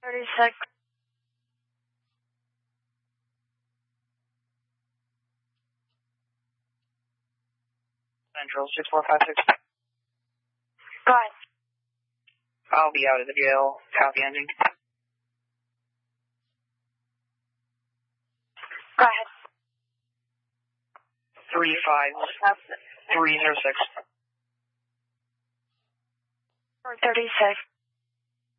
36. Central 6456. Go ahead. I'll be out of the jail. Copy ending. Go ahead. 35306. 36.